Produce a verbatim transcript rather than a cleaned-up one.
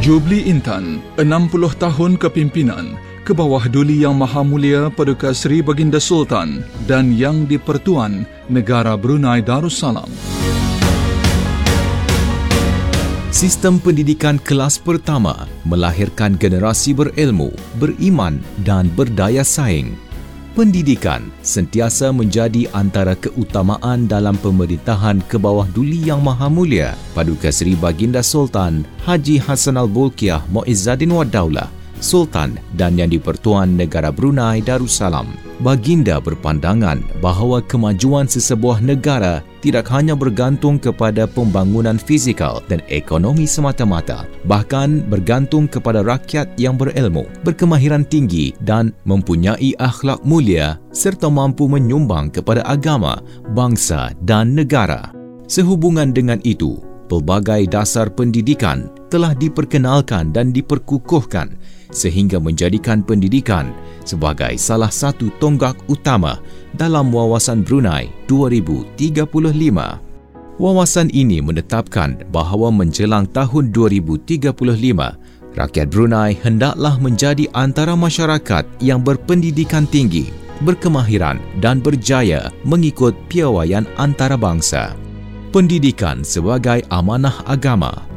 Jubli Intan, enam puluh tahun kepimpinan ke bawah Duli Yang Maha Mulia Paduka Seri Baginda Sultan dan Yang di-Pertuan Negara Brunei Darussalam. Sistem pendidikan kelas pertama melahirkan generasi berilmu, beriman dan berdaya saing. Pendidikan sentiasa menjadi antara keutamaan dalam pemerintahan ke bawah Duli Yang Maha Mulia Paduka Seri Baginda Sultan Haji Hassanal Bolkiah Muizzaddin Wad Daulah, Sultan dan Yang di-Pertuan Negara Brunei Darussalam. Baginda berpandangan bahawa kemajuan sesebuah negara tidak hanya bergantung kepada pembangunan fizikal dan ekonomi semata-mata, bahkan bergantung kepada rakyat yang berilmu, berkemahiran tinggi dan mempunyai akhlak mulia serta mampu menyumbang kepada agama, bangsa dan negara. Sehubungan dengan itu, pelbagai dasar pendidikan telah diperkenalkan dan diperkukuhkan sehingga menjadikan pendidikan sebagai salah satu tonggak utama dalam Wawasan Brunei dua ribu tiga puluh lima. Wawasan ini menetapkan bahawa menjelang tahun dua ribu tiga puluh lima, rakyat Brunei hendaklah menjadi antara masyarakat yang berpendidikan tinggi, berkemahiran dan berjaya mengikut piawaian antarabangsa. Pendidikan sebagai amanah agama